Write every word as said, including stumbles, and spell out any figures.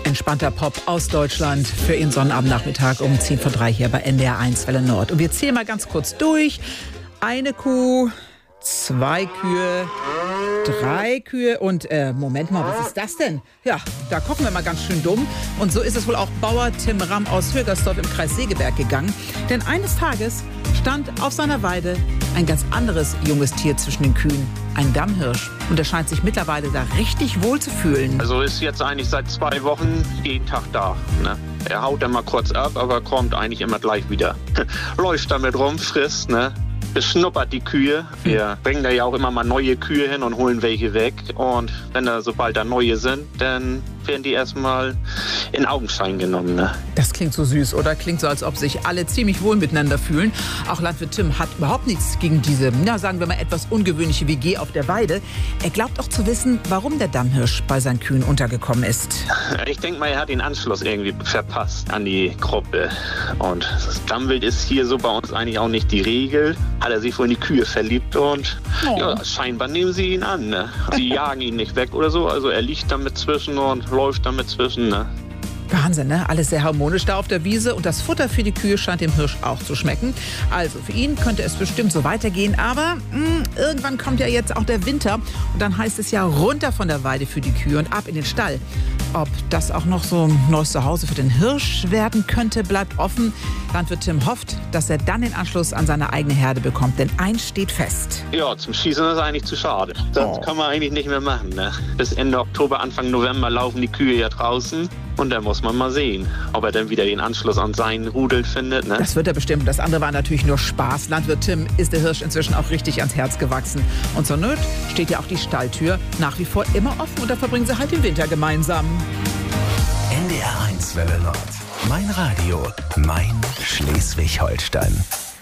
Entspannter Pop aus Deutschland für Ihren Sonnabendnachmittag um zehn vor drei hier bei N D R eins Welle Nord. Und wir zählen mal ganz kurz durch. Eine Kuh, zwei Kühe, drei Kühe und, äh, Moment mal, was ist das denn? Ja, da gucken wir mal ganz schön dumm. Und so ist es wohl auch Bauer Tim Ramm aus Högersdorf im Kreis Segeberg gegangen. Denn eines Tages stand auf seiner Weide ein ganz anderes junges Tier zwischen den Kühen. Ein Dammhirsch. Und er scheint sich mittlerweile da richtig wohl zu fühlen. Also ist jetzt eigentlich seit zwei Wochen jeden Tag da. Ne? Er haut dann mal kurz ab, aber kommt eigentlich immer gleich wieder. Läuft damit rum, frisst, ne? Beschnuppert die Kühe. Wir bringen da ja auch immer mal neue Kühe hin und holen welche weg. Und wenn da, sobald da neue sind, dann werden die erstmal in Augenschein genommen. Ne? Das klingt so süß, oder? Klingt so, als ob sich alle ziemlich wohl miteinander fühlen. Auch Landwirt Tim hat überhaupt nichts gegen diese, na, sagen wir mal, etwas ungewöhnliche W G auf der Weide. Er glaubt auch zu wissen, warum der Dammhirsch bei seinen Kühen untergekommen ist. Ich denke mal, er hat den Anschluss irgendwie verpasst an die Gruppe. Und das Dammwild ist hier so bei uns eigentlich auch nicht die Regel. Hat er sich wohl in die Kühe verliebt und oh. ja, scheinbar nehmen sie ihn an. Ne? Sie jagen ihn nicht weg oder so. Also er liegt damit zwischen und läuft damit zwischen. Ne? Wahnsinn, ne? Alles sehr harmonisch da auf der Wiese und das Futter für die Kühe scheint dem Hirsch auch zu schmecken. Also für ihn könnte es bestimmt so weitergehen, aber mh, irgendwann kommt ja jetzt auch der Winter und dann heißt es ja runter von der Weide für die Kühe und ab in den Stall. Ob das auch noch so ein neues Zuhause für den Hirsch werden könnte, bleibt offen. Landwirt Tim hofft, dass er dann den Anschluss an seine eigene Herde bekommt, denn eins steht fest. Ja, zum Schießen ist eigentlich zu schade. Das oh. kann man eigentlich nicht mehr machen. Ne? Bis Ende Oktober, Anfang November laufen die Kühe ja draußen. Und dann muss man mal sehen, ob er dann wieder den Anschluss an seinen Rudel findet. Ne? Das wird er bestimmt. Das andere war natürlich nur Spaß. Landwirt Tim ist der Hirsch inzwischen auch richtig ans Herz gewachsen. Und zur Not steht ja auch die Stalltür nach wie vor immer offen. Und da verbringen sie halt den Winter gemeinsam. N D R eins Welle Nord. Mein Radio, mein Schleswig-Holstein.